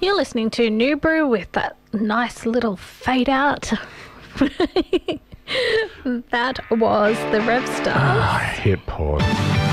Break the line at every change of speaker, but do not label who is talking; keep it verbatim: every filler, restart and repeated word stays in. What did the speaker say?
You're listening to New Brew with that nice little fade out. That was the Rev Star.
Ah, hit pause.